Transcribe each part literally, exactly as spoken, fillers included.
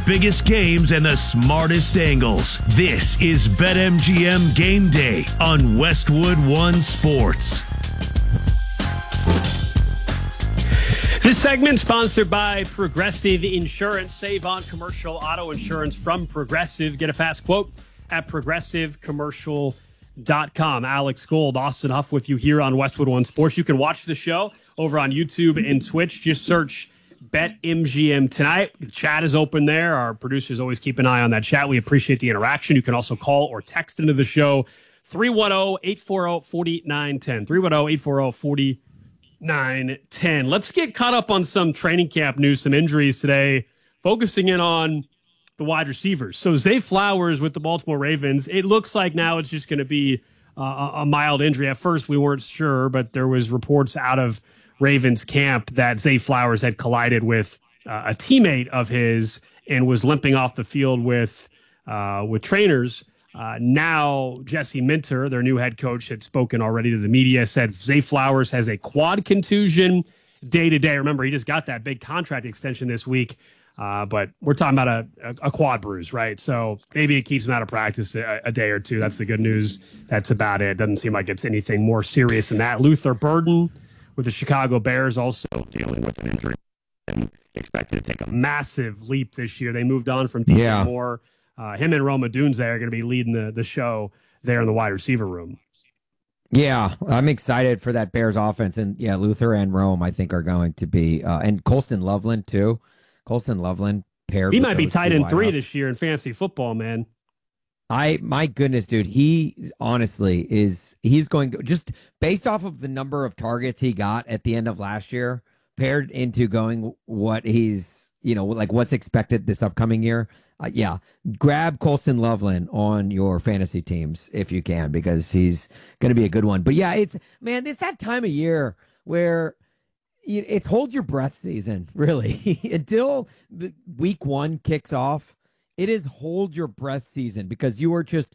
biggest games and the smartest angles. This is BetMGM Game Day on Westwood One Sports. This segment sponsored by Progressive Insurance. Save on commercial auto insurance from Progressive. Get a fast quote at progressive commercial dot com. Alex Gold, Austin Huff with you here on Westwood One Sports. You can watch the show over on YouTube and Twitch. Just search BetMGM tonight. The chat is open there. Our producers always keep an eye on that chat. We appreciate the interaction. You can also call or text into the show three one zero, eight four zero, four nine one zero. three one zero, eight four zero, four nine one zero. Let's get caught up on some training camp news, some injuries today, focusing in on the wide receivers. So Zay Flowers with the Baltimore Ravens, it looks like now it's just going to be uh, a mild injury. At first, we weren't sure, but there was reports out of Ravens camp that Zay Flowers had collided with uh, a teammate of his and was limping off the field with uh, with trainers. Uh, now, Jesse Minter, their new head coach, had spoken already to the media, said Zay Flowers has a quad contusion day to day. Remember, he just got that big contract extension this week. Uh, but we're talking about a, a, a quad bruise, right? So maybe it keeps him out of practice a, a day or two. That's the good news. That's about it. Doesn't seem like it's anything more serious than that. Luther Burden with the Chicago Bears also dealing with an injury and expected to take a massive leap this year. They moved on from D J yeah. Moore. Uh, him and Roma Dunze are going to be leading the, the show there in the wide receiver room. Yeah, I'm excited for that Bears offense. And, yeah, Luther and Rome, I think, are going to be uh, – and Colston Loveland, too. Colston Loveland paired. He with might be those tight two end three wideouts. this year in fantasy football, man. I my goodness, dude. He honestly is. He's going to just based off of the number of targets he got at the end of last year, paired into going what he's you know like what's expected this upcoming year. Uh, yeah, grab Colston Loveland on your fantasy teams if you can because he's going to be a good one. But yeah, it's man, it's that time of year where. It's hold your breath season, really. Until the week one kicks off, it is hold your breath season because you are just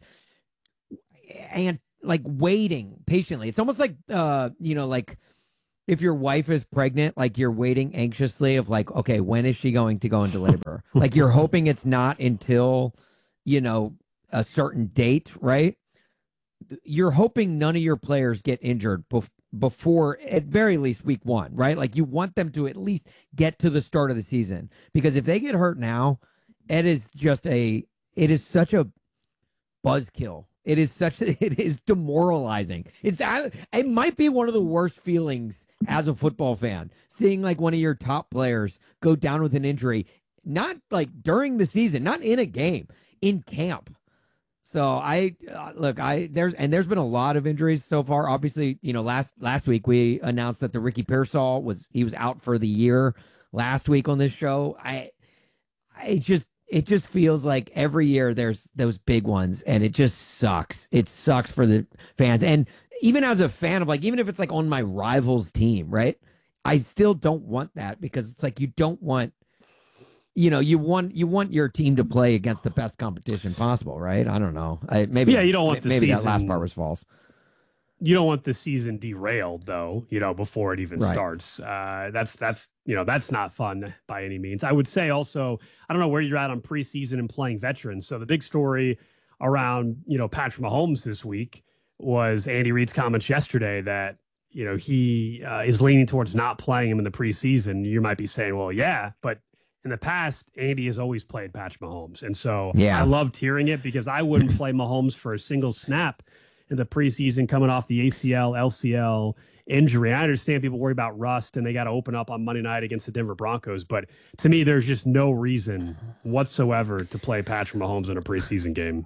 and like waiting patiently. It's almost like uh, you know, like if your wife is pregnant, like you're waiting anxiously of like, okay, when is she going to go into labor? Like you're hoping it's not until, you know, a certain date, right? You're hoping none of your players get injured before. before at very least week one, right? Like you want them to at least get to the start of the season because if they get hurt now, it is just a, it is such a buzzkill. It is such, it is demoralizing. It's, it might be one of the worst feelings as a football fan, seeing like one of your top players go down with an injury, not like during the season, not in a game, in camp. So I uh, look, I there's and there's been a lot of injuries so far. Obviously, you know, last last week we announced that the Ricky Pearsall was he was out for the year last week on this show. I I just it just feels like every year there's those big ones and it just sucks. It sucks for the fans. And even as a fan of like even if it's like on my rival's team, right? I still don't want that because it's like you don't want You know, you want you want your team to play against the best competition possible, right? I don't know. I, maybe yeah, you don't want the maybe season, that last part was false. You don't want the season derailed, though. You know, before it even right. starts. Uh, that's that's you know that's not fun by any means. I would say also, I don't know where you're at on preseason and playing veterans. So the big story around you know Patrick Mahomes this week was Andy Reid's comments yesterday that you know he uh, is leaning towards not playing him in the preseason. You might be saying, well, yeah, but in the past, Andy has always played Patrick Mahomes. And so yeah. I loved hearing it because I wouldn't play Mahomes for a single snap in the preseason coming off the A C L, L C L injury. I understand people worry about rust and they got to open up on Monday night against the Denver Broncos. But to me, there's just no reason whatsoever to play Patrick Mahomes in a preseason game.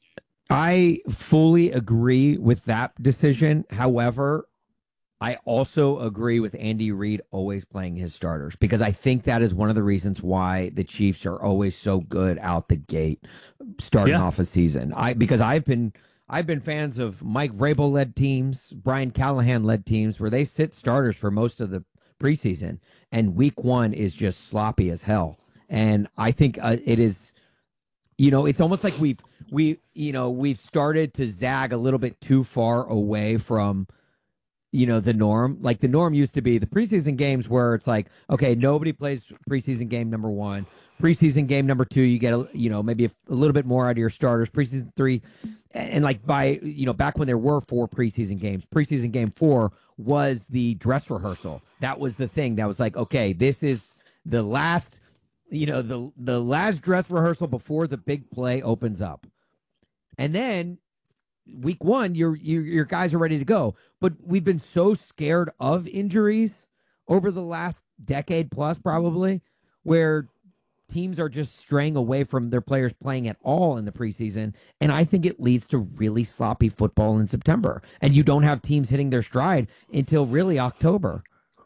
I fully agree with that decision. However, I also agree with Andy Reid always playing his starters because I think that is one of the reasons why the Chiefs are always so good out the gate starting yeah. off a season. I because I've been I've been fans of Mike Vrabel led teams, Brian Callahan led teams where they sit starters for most of the preseason and week one is just sloppy as hell. And I think uh, it is you know, it's almost like we've we you know, we've started to zag a little bit too far away from you know, the norm. Like the norm used to be the preseason games where it's like, okay, nobody plays preseason game number one. preseason game number two, you get a, you know maybe a, a little bit more out of your starters. Preseason three, and, and like by you know back when there were four preseason games, preseason game four was the dress rehearsal. That was the thing that was like, okay, this is the last, you know, the the last dress rehearsal before the big play opens up, and then week one, your your your guys are ready to go. But we've been so scared of injuries over the last decade plus, probably, where teams are just straying away from their players playing at all in the preseason. And I think it leads to really sloppy football in September. And you don't have teams hitting their stride until really October.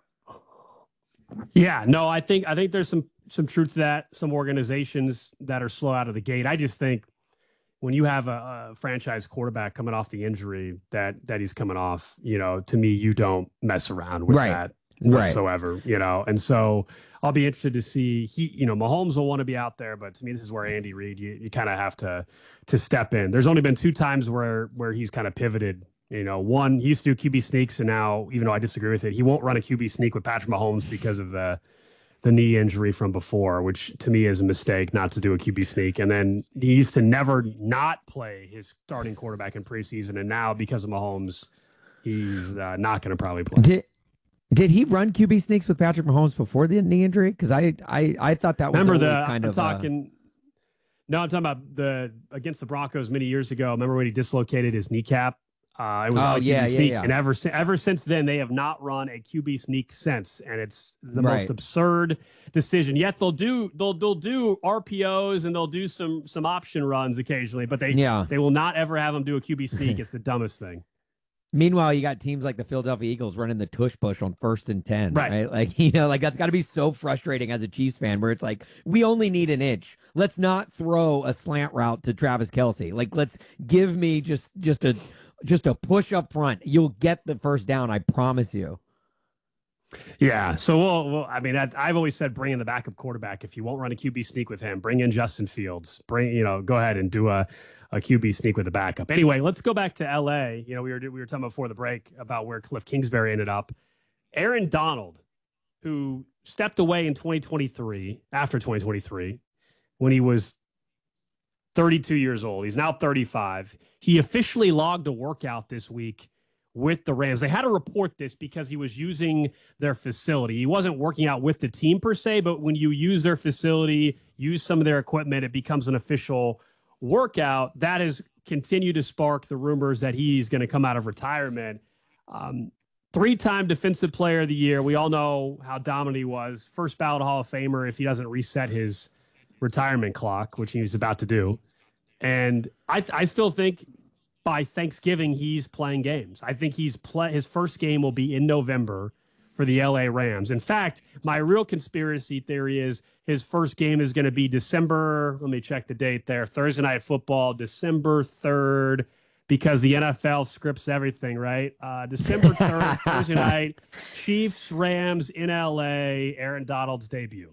Yeah, no, I think I think there's some some truth to that. Some organizations that are slow out of the gate. I just think when you have a, a franchise quarterback coming off the injury that that he's coming off, you know, to me, you don't mess around with right. that right. whatsoever, you know. And so I'll be interested to see. He, you know, Mahomes will want to be out there, but to me, this is where Andy Reid, you, you kind of have to to step in. There's only been two times where where he's kind of pivoted. You know, one, he used to do Q B sneaks, and now, even though I disagree with it, he won't run a Q B sneak with Patrick Mahomes because of the the knee injury from before, which to me is a mistake not to do a Q B sneak. And then he used to never not play his starting quarterback in preseason, and now because of Mahomes, he's uh, not going to probably play. Did did he run Q B sneaks with Patrick Mahomes before the knee injury? Because I, I I thought that was Remember the kind I'm of talking. Uh, no, I'm talking about the against the Broncos many years ago. Remember when he dislocated his kneecap? Uh, it was oh, a yeah, Q B yeah, sneak, yeah. and ever ever since then, they have not run a Q B sneak since, and it's the right. most absurd decision. Yet they'll do they'll they'll do R P Os and they'll do some some option runs occasionally, but they yeah. they will not ever have them do a Q B sneak. It's the dumbest thing. Meanwhile, you got teams like the Philadelphia Eagles running the tush push on first and ten, right? right? Like, you know, like that's got to be so frustrating as a Chiefs fan, where it's like, we only need an inch. Let's not throw a slant route to Travis Kelce. Like, let's give me just just a just a push up front. You'll get the first down, I promise you. Yeah. So, well, well I mean, I, I've always said bring in the backup quarterback. If you won't run a Q B sneak with him, bring in Justin Fields. Bring, you know, go ahead and do a, a Q B sneak with the backup. Anyway, let's go back to L A. You know, we were we were talking before the break about where Cliff Kingsbury ended up. Aaron Donald, who stepped away in twenty twenty-three, after twenty twenty-three, when he was thirty-two years old. He's now thirty-five. He officially logged a workout this week with the Rams. They had to report this because he was using their facility. He wasn't working out with the team per se, but when you use their facility, use some of their equipment, it becomes an official workout. That has continued to spark the rumors that he's going to come out of retirement. Um, three-time Defensive Player of the Year. We all know how dominant he was. First ballot Hall of Famer if he doesn't reset his retirement clock, which he's about to do. And I, I still think by Thanksgiving he's playing games. I think he's play his first game will be in November for the L A Rams. In fact, my real conspiracy theory is his first game is going to be December. Let me check the date there. Thursday Night Football, December third, because the N F L scripts everything, right? Uh, December third, Thursday night, Chiefs, Rams in L A, Aaron Donald's debut.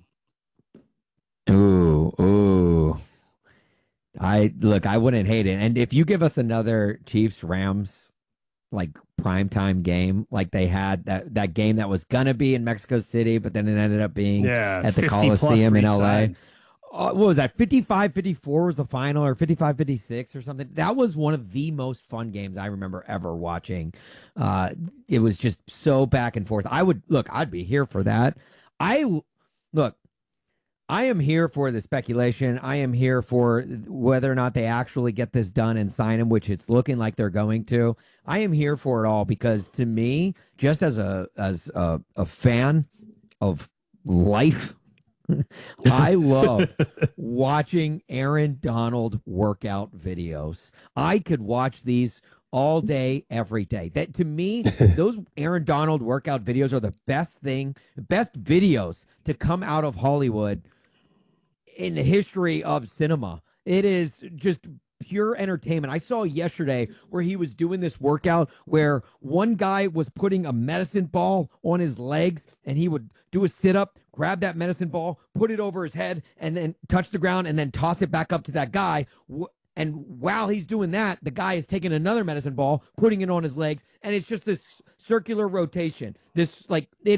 Ooh, ooh. I look, I wouldn't hate it. And if you give us another Chiefs Rams like primetime game, like they had that that game that was gonna be in Mexico City, but then it ended up being yeah, at the Coliseum in L A. Uh, what was that? fifty-five fifty-four was the final, or fifty-five fifty-six or something. That was one of the most fun games I remember ever watching. Uh, it was just so back and forth. I would look, I'd be here for that. I look. I am here for the speculation. I am here for whether or not they actually get this done and sign him, which it's looking like they're going to. I am here for it all because, to me, just as a as a, a fan of life, I love watching Aaron Donald workout videos. I could watch these all day, every day. That, to me, those Aaron Donald workout videos are the best thing, best videos to come out of Hollywood in the history of cinema. It is just pure entertainment. I saw yesterday where he was doing this workout where one guy was putting a medicine ball on his legs, and he would do a sit-up, grab that medicine ball, put it over his head, and then touch the ground, and then toss it back up to that guy. And while he's doing that, the guy is taking another medicine ball, putting it on his legs, and it's just this circular rotation. This, like, it is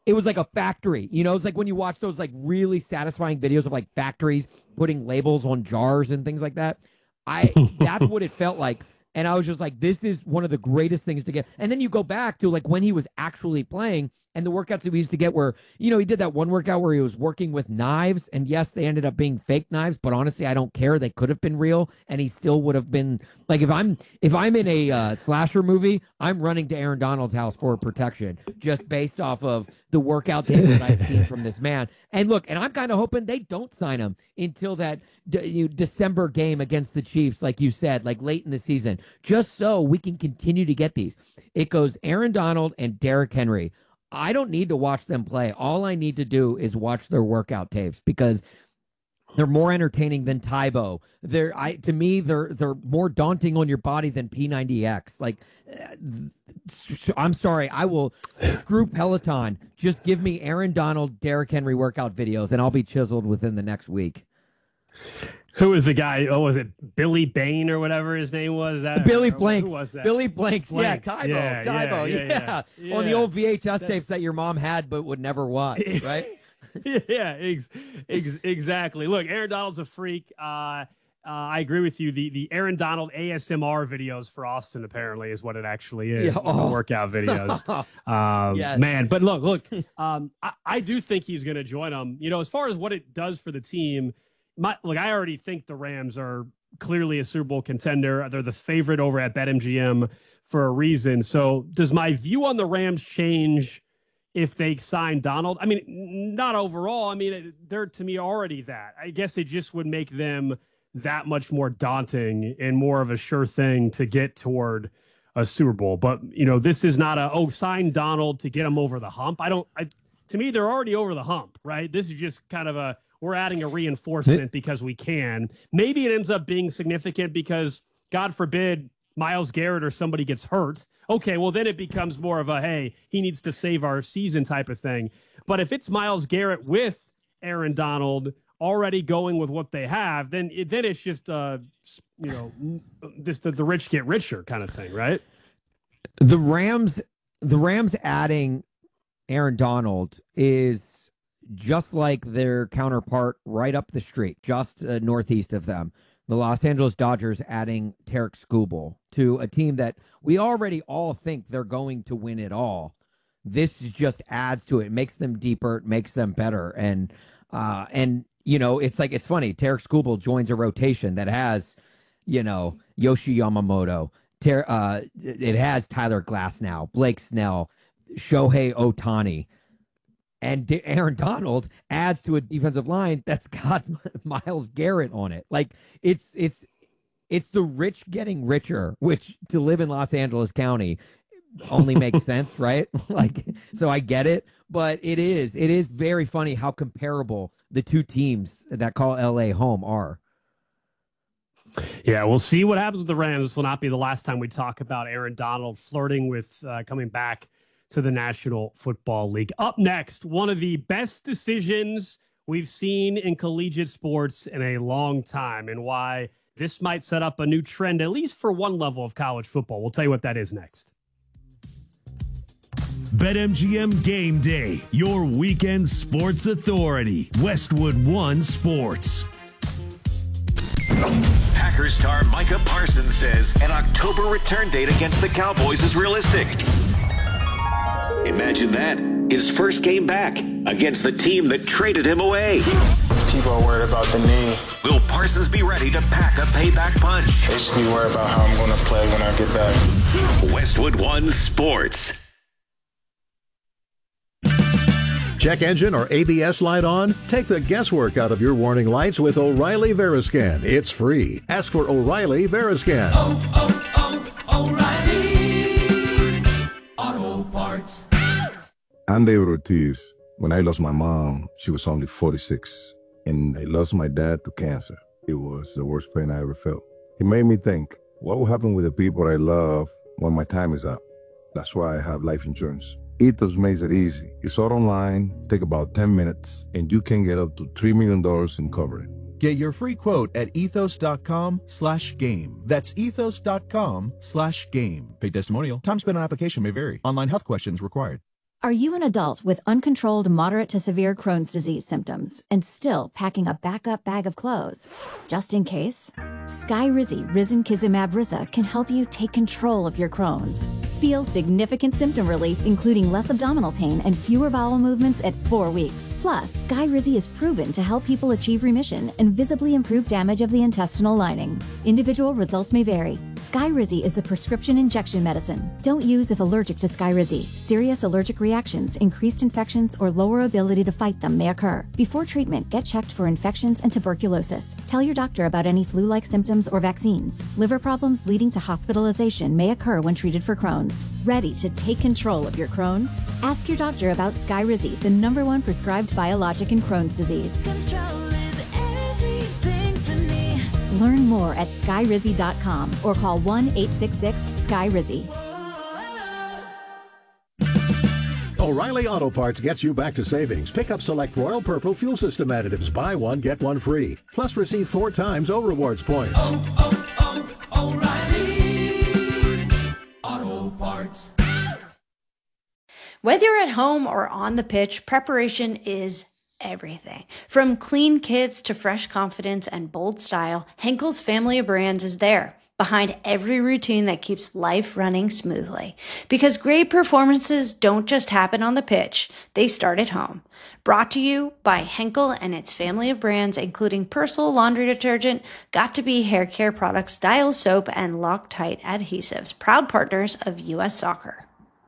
it was like a factory. You know, it's like when you watch those like really satisfying videos of like factories putting labels on jars and things like that. I that's what it felt like. And I was just like, this is one of the greatest things to get. And then you go back to like when he was actually playing and the workouts that we used to get where, you know, he did that one workout where he was working with knives. And yes, they ended up being fake knives, but honestly, I don't care. They could have been real and he still would have been like, if I'm, if I'm in a uh, slasher movie, I'm running to Aaron Donald's house for protection just based off of the workout tape that I've seen from this man. And look, and I'm kind of hoping they don't sign him until that de- you, December game against the Chiefs, like you said, like late in the season, just so we can continue to get these. It goes Aaron Donald and Derrick Henry. I don't need to watch them play. All I need to do is watch their workout tapes because they're more entertaining than Tybo. They're I to me they're they're more daunting on your body than P ninety X. Like uh, I'm sorry, I will screw Peloton. Just give me Aaron Donald, Derrick Henry workout videos and I'll be chiseled within the next week. Who was the guy? Oh, was it Billy Bain or whatever his name was? That Billy Blanks. Who was that? Billy Blanks. Blanks. Yeah, Tybo. Yeah, Tybo. yeah, Yeah, yeah, yeah. On the Yeah. old V H S That's- tapes that your mom had but would never watch, right? yeah, ex- ex- exactly. Look, Aaron Donald's a freak. Uh, uh, I agree with you. The the Aaron Donald A S M R videos for Austin apparently is what it actually is. Yeah, the oh. workout videos. um, Yes. Man, but look, look. Um, I, I do think he's going to join them. You know, as far as what it does for the team, my look, I already think the Rams are clearly a Super Bowl contender. They're the favorite over at BetMGM for a reason. So, does my view on the Rams change if they sign Donald? I mean, not overall. I mean, they're to me already that. I guess it just would make them that much more daunting and more of a sure thing to get toward a Super Bowl. But, you know, this is not a, oh, sign Donald to get them over the hump. I don't, I, to me, they're already over the hump, right? This is just kind of a, we're adding a reinforcement because we can. Maybe it ends up being significant because, God forbid, Myles Garrett or somebody gets hurt. Okay, well, then it becomes more of a, hey, he needs to save our season type of thing. But if it's Myles Garrett with Aaron Donald already going with what they have, then it, then it's just, uh, you know, this the, the rich get richer kind of thing, right? The Rams, the Rams adding Aaron Donald is just like their counterpart right up the street, just uh, northeast of them. The Los Angeles Dodgers adding Tarek Skubal to a team that we already all think they're going to win it all. This just adds to it. It makes them deeper, it makes them better. And, uh, and you know, it's like, it's funny. Tarek Skubal joins a rotation that has, you know, Yoshi Yamamoto. Ter- uh, it has Tyler Glasnow, Blake Snell, Shohei Ohtani. And D- Aaron Donald adds to a defensive line that's got Myles Garrett on it. Like it's it's it's the rich getting richer, which to live in Los Angeles County only makes sense, right? Like, so I get it, but it is it is very funny how comparable the two teams that call L A home are. Yeah, we'll see what happens with the Rams. This will not be the last time we talk about Aaron Donald flirting with uh, coming back to the National Football League. Up next, one of the best decisions we've seen in collegiate sports in a long time and why this might set up a new trend, at least for one level of college football. We'll tell you what that is next. BetMGM Game Day, your weekend sports authority. Westwood One Sports. Packers star Micah Parsons says an October return date against the Cowboys is realistic. Imagine that. His first game back against the team that traded him away. People are worried about the knee. Will Parsons be ready to pack a payback punch? They should be worried about how I'm going to play when I get back. Westwood One Sports. Check engine or A B S light on? Take the guesswork out of your warning lights with O'Reilly Veriscan. It's free. Ask for O'Reilly Veriscan. Oh, oh, oh, O'Reilly Auto Parts. I'm David Ortiz. When I lost my mom, she was only forty-six. And I lost my dad to cancer. It was the worst pain I ever felt. It made me think, what will happen with the people I love when my time is up? That's why I have life insurance. Ethos makes it easy. It's all online, take about ten minutes, and you can get up to three million dollars in coverage. Get your free quote at ethos.com slash game. That's ethos.com slash game. Paid testimonial. Time spent on application may vary. Online health questions required. Are you an adult with uncontrolled moderate to severe Crohn's disease symptoms and still packing a backup bag of clothes? Just in case? Skyrizi Risankizumab Riza can help you take control of your Crohn's. Feel significant symptom relief, including less abdominal pain and fewer bowel movements at four weeks. Plus, Skyrizi is proven to help people achieve remission and visibly improve damage of the intestinal lining. Individual results may vary. Skyrizi is a prescription injection medicine. Don't use if allergic to Skyrizi. Serious allergic reactions, increased infections, or lower ability to fight them may occur. Before treatment, get checked for infections and tuberculosis. Tell your doctor about any flu-like symptoms or vaccines. Liver problems leading to hospitalization may occur when treated for Crohn's. Ready to take control of your Crohn's? Ask your doctor about Skyrizi, the number one prescribed biologic in Crohn's disease. Control is everything to me. Learn more at skyrizi dot com or call one eight six six Skyrizi. O'Reilly Auto Parts gets you back to savings. Pick up select Royal Purple fuel system additives. Buy one, get one free. Plus receive four times O Rewards points. Oh, oh, oh, O'Reilly Auto Parts. Whether you're at home or on the pitch, preparation is everything. From clean kits to fresh confidence and bold style, Henkel's family of brands is there, behind every routine that keeps life running smoothly. Because great performances don't just happen on the pitch, they start at home. Brought to you by Henkel and its family of brands, including Persil laundry detergent, Got2b hair care products, Dial soap, and Loctite adhesives, proud partners of U S Soccer.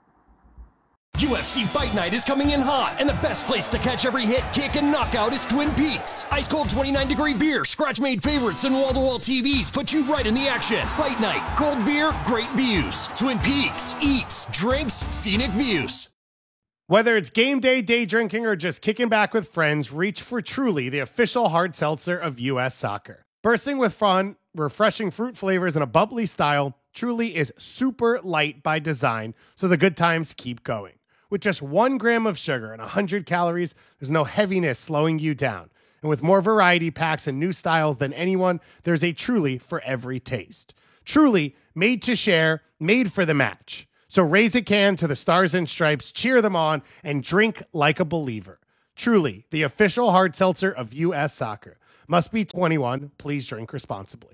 U F C Fight Night is coming in hot, and the best place to catch every hit, kick, and knockout is Twin Peaks. Ice-cold twenty-nine degree beer, scratch-made favorites, and wall-to-wall T Vs put you right in the action. Fight Night, cold beer, great views. Twin Peaks, eats, drinks, scenic views. Whether it's game day, day drinking, or just kicking back with friends, reach for Truly, the official hard seltzer of U S Soccer. Bursting with fun, refreshing fruit flavors, and a bubbly style, Truly is super light by design, so the good times keep going. With just one gram of sugar and one hundred calories, there's no heaviness slowing you down. And with more variety packs and new styles than anyone, there's a Truly for every taste. Truly, made to share, made for the match. So raise a can to the Stars and Stripes, cheer them on, and drink like a believer. Truly, the official hard seltzer of U S Soccer. Must be twenty-one. Please drink responsibly.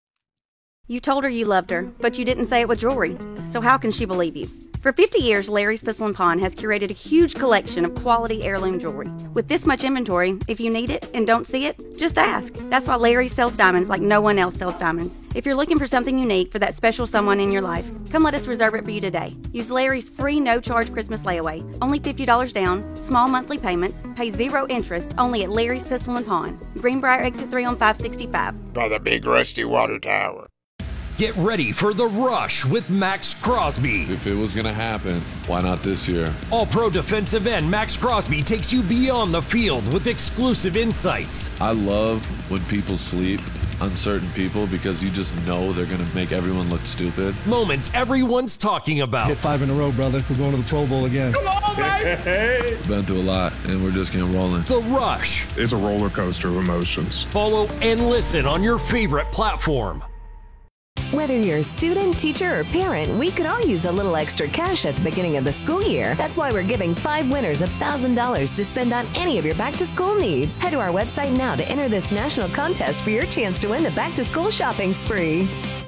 You told her you loved her, but you didn't say it with jewelry. So how can she believe you? For fifty years, Larry's Pistol and Pawn has curated a huge collection of quality heirloom jewelry. With this much inventory, if you need it and don't see it, just ask. That's why Larry sells diamonds like no one else sells diamonds. If you're looking for something unique for that special someone in your life, come let us reserve it for you today. Use Larry's free no-charge Christmas layaway. Only fifty dollars down, small monthly payments, pay zero interest, only at Larry's Pistol and Pawn. Greenbrier Exit three on five sixty-five. By the big rusty water tower. Get ready for The Rush with Max Crosby. If it was going to happen, why not this year? All-pro defensive end Max Crosby takes you beyond the field with exclusive insights. I love when people sleep on certain people because you just know they're going to make everyone look stupid. Moments everyone's talking about. Hit five in a row, brother. We're going to the Pro Bowl again. Come on, baby! Been through a lot, and we're just getting rolling. The Rush. It's a roller coaster of emotions. Follow and listen on your favorite platform. Whether you're a student, teacher, or parent, we could all use a little extra cash at the beginning of the school year. That's why we're giving five winners one thousand dollars to spend on any of your back-to-school needs. Head to our website now to enter this national contest for your chance to win the back-to-school shopping spree.